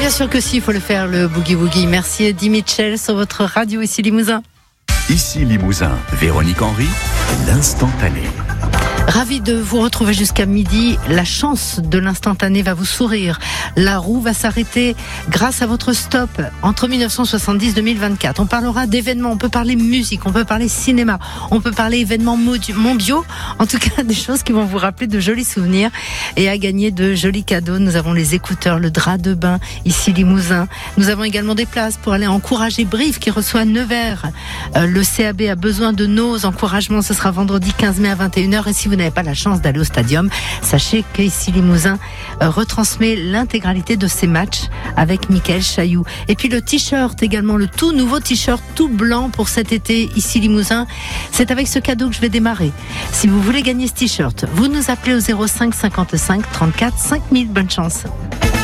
Bien sûr que si, il faut le faire, le Boogie Woogie. Merci Eddie Mitchell sur votre radio ici Limousin. Ici Limousin, Véronique Henry, l'instantané. Ravi de vous retrouver jusqu'à midi. La chance de l'instantané va vous sourire. La roue va s'arrêter grâce à votre stop entre 1970 et 2024. On parlera d'événements, on peut parler musique, on peut parler cinéma, on peut parler événements mondiaux. En tout cas, des choses qui vont vous rappeler de jolis souvenirs et à gagner de jolis cadeaux. Nous avons les écouteurs, le drap de bain, ici Limousin. Nous avons également des places pour aller encourager Brive qui reçoit Nevers. Le CAB a besoin de nos encouragements. Ce sera vendredi 15 mai à 21h. Et si vous n'avez pas la chance d'aller au stadium, sachez qu'ici Limousin retransmet l'intégralité de ces matchs avec Mickaël Chailloux. Et puis le t-shirt également, le tout nouveau t-shirt tout blanc pour cet été ici Limousin. C'est avec ce cadeau que je vais démarrer. Si vous voulez gagner ce t-shirt, vous nous appelez au 05 55 34 5000. Bonne chance.